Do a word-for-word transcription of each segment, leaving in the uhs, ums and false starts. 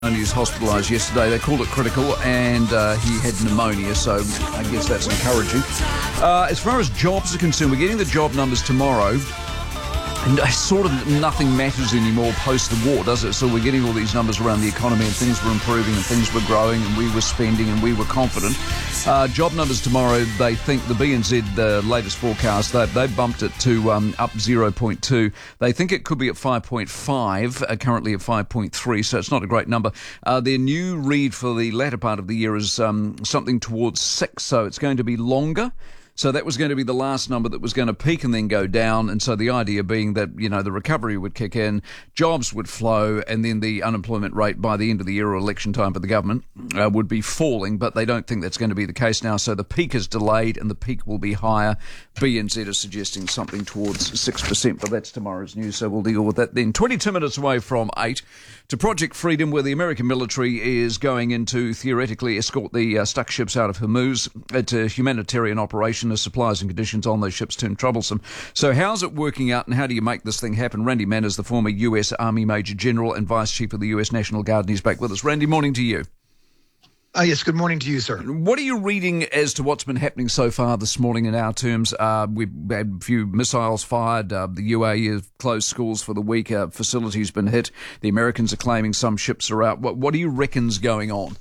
He was hospitalised yesterday. They called it critical, and uh, he had pneumonia, so I guess that's encouraging. Uh, as far as jobs are concerned, we're getting the job numbers tomorrow, and sort of nothing matters anymore post the war, does it? So we're getting all these numbers around the economy, and things were improving, and things were growing, and we were spending, and we were confident. Uh, job numbers tomorrow, they think the B N Z, the latest forecast, they, they bumped it to um, up zero point two. They think it could be at five point five, uh, currently at five point three, so it's not a great number. Uh, their new read for the latter part of the year is um, something towards six, so it's going to be longer. So that was going to be the last number that was going to peak and then go down. And so the idea being that, you know, the recovery would kick in, jobs would flow, and then the unemployment rate by the end of the year or election time for the government uh, would be falling. But they don't think that's going to be the case now. So the peak is delayed and the peak will be higher. B N Z is suggesting something towards six percent, but that's tomorrow's news. So we'll deal with that then. twenty-two minutes away from eight to Project Freedom, where the American military is going in to theoretically escort the uh, stuck ships out of Hormuz. It's a humanitarian operation. The supplies and conditions on those ships turn troublesome. So how's it working out, and how do you make this thing happen? Randy Manners, the former U S Army Major General and Vice Chief of the U S National Guard, and he's back with us. Randy, morning to you. Uh, yes, good morning to you, sir. What are you reading as to what's been happening so far this morning in our terms? Uh, we've had a few missiles fired. Uh, the U A E has closed schools for the week. Uh, facilities been hit. The Americans are claiming some ships are out. What, what do you reckon's going on?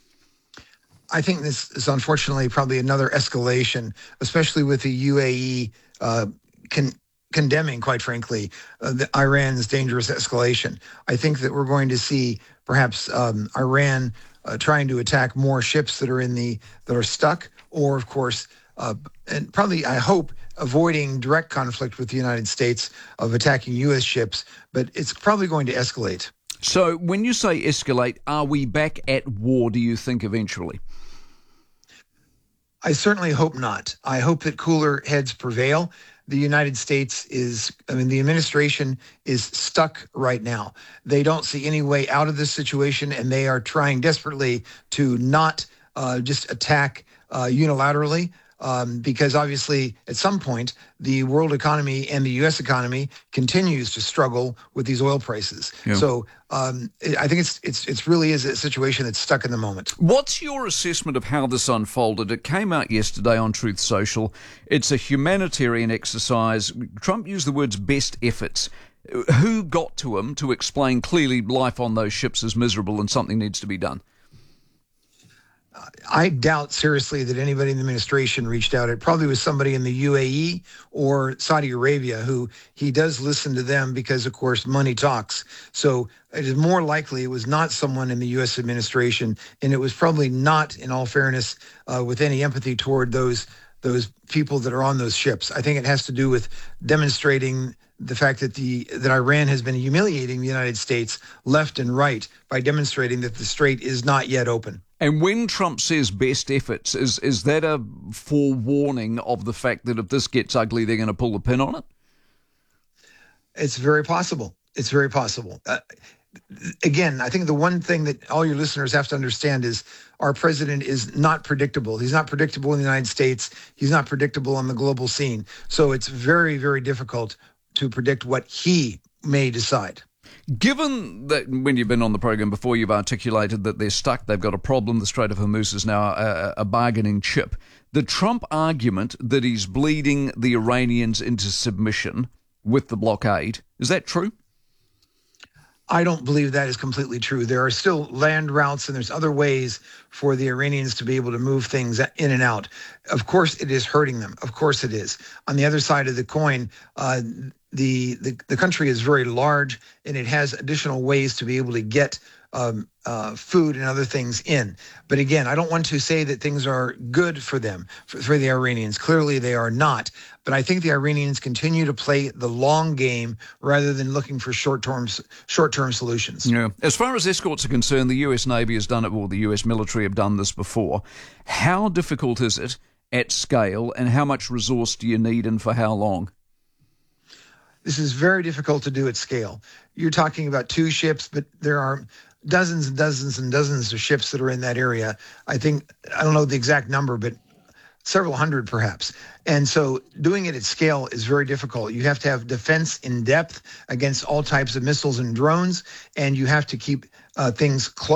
I think this is unfortunately probably another escalation, especially with the U A E uh, con- condemning, quite frankly, uh, the Iran's dangerous escalation. I think that we're going to see perhaps um, Iran uh, trying to attack more ships that are in the that are stuck, or of course, uh, and probably I hope avoiding direct conflict with the United States of attacking U S ships. But it's probably going to escalate. So when you say escalate, are we back at war, do you think, eventually? I certainly hope not. I hope that cooler heads prevail. The United States is, I mean, the administration is stuck right now. They don't see any way out of this situation, and they are trying desperately to not uh, just attack uh, unilaterally. Um, because obviously at some point the world economy and the U S economy continues to struggle with these oil prices. Yeah. So um, I think it's it's it's really is a situation that's stuck in the moment. What's your assessment of how this unfolded? It came out yesterday on Truth Social. It's a humanitarian exercise. Trump used the words best efforts. Who got to him to explain clearly life on those ships is miserable and something needs to be done? I doubt seriously that anybody in the administration reached out. It probably was somebody in the U A E or Saudi Arabia, who he does listen to them because, of course, money talks. So it is more likely it was not someone in the U S administration, and it was probably not, in all fairness, uh, with any empathy toward those those people that are on those ships. I think it has to do with demonstrating the fact that the that Iran has been humiliating the United States left and right by demonstrating that the strait is not yet open. And when Trump says best efforts, is is that a forewarning of the fact that if this gets ugly, they're going to pull the pin on it? It's very possible. It's very possible. Uh, again, I think the one thing that all your listeners have to understand is our president is not predictable. He's not predictable in the United States. He's not predictable on the global scene. So it's very, very difficult to predict what he may decide. Given that when you've been on the program before, you've articulated that they're stuck, they've got a problem, the Strait of Hormuz is now a, a bargaining chip. The Trump argument that he's bleeding the Iranians into submission with the blockade, is that true? I don't believe that is completely true. There are still land routes and there's other ways for the Iranians to be able to move things in and out. Of course, it is hurting them. Of course it is. On the other side of the coin, uh, the, the the country is very large and it has additional ways to be able to get um, uh, food and other things in. But again, I don't want to say that things are good for them, for, for the Iranians. Clearly they are not. But I think the Iranians continue to play the long game rather than looking for short-term short-term solutions. Yeah. As far as escorts are concerned, the U S Navy has done it, or the U S military have done this before. How difficult is it at scale, and how much resource do you need, and for how long? This is very difficult to do at scale. You're talking about two ships, but there are dozens and dozens and dozens of ships that are in that area. I think, I don't know the exact number, but several hundred perhaps. And so doing it at scale is very difficult. You have to have defense in depth against all types of missiles and drones, and you have to keep uh, things close.